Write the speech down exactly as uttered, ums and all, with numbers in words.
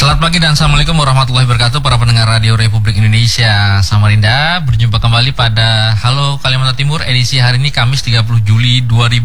Selamat pagi dan Assalamualaikum warahmatullahi wabarakatuh para pendengar Radio Republik Indonesia Samarinda. Berjumpa kembali pada Halo Kalimantan Timur edisi hari ini Kamis tiga puluh Juli dua ribu